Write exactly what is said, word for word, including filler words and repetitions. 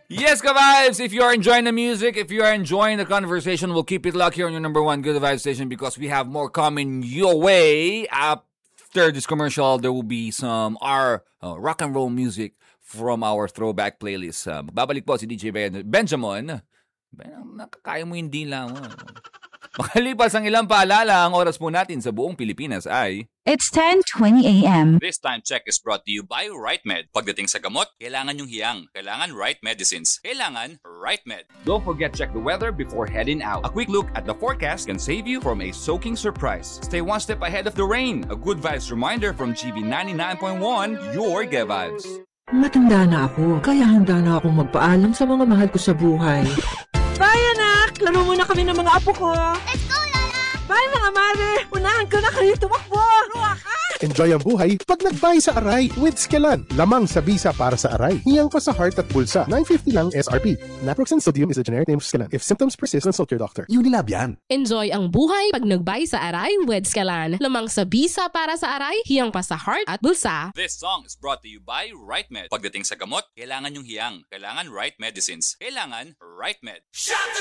Yes, Good Vibes! If you are enjoying the music, if you are enjoying the conversation, we'll keep it locked here on your number one Good Vibes station because we have more coming your way. After this commercial, there will be some our uh, rock and roll music from our throwback playlist. Uh, babalik po si D J Ben- Benjamin. Ben, nakakaya mo hindi lang. Uh. Makalipas ang ilang paalala, ang oras po natin sa buong Pilipinas ay... It's ten twenty a.m. This time check is brought to you by RightMed. Pagdating sa gamot, kailangan yung hiyang. Kailangan right medicines. Kailangan RightMed. Don't forget check the weather before heading out. A quick look at the forecast can save you from a soaking surprise. Stay one step ahead of the rain. A Good Vibes reminder from G B ninety-nine point one, your Good Vibes. Matanda na ako, kaya handa na akong magpaalam sa mga mahal ko sa buhay. Bye, anak! Laro muna kami ng mga apo ko. Let's go, Lala! Bye, mga mare! Unahan ko na kayo tumakbo! Enjoy ang buhay pag nag-buy sa Aray with Skelan. Lamang sa bisa para sa Aray. Hiyang pa sa heart at bulsa. nine fifty lang S R P. Naproxen sodium is a generic name of Skelan. If symptoms persist, consult your doctor. Unilab yan. Enjoy ang buhay pag nagbay sa Aray with Skelan. Lamang sa bisa para sa Aray, hiyang pa sa heart at bulsa. This song is brought to you by RightMed. Pagdating sa gamot, kailangan yung hiyang. Kailangan right medicines. Kailangan RightMed.